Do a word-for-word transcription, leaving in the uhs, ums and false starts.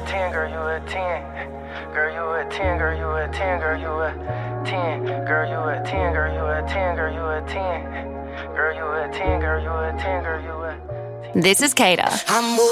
ten, girl, you a ten. Girl, you a ten, girl, you a ten, girl, you a ten. Girl, you a ten, girl, you a ten, girl, you a ten. Girl, you a ten, girl, you a ten, girl, you a ten. This is Kata.